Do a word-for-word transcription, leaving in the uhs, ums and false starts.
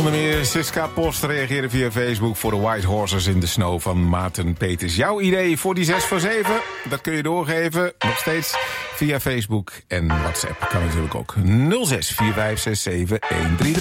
Onder meer Siska Post reageerde via Facebook voor de White Horses in the Snow van Maarten Peters. Jouw idee voor die zes voor zeven, dat kun je doorgeven. Nog steeds via Facebook en WhatsApp kan natuurlijk ook. nul zes vier vijf zes zeven een drie drie.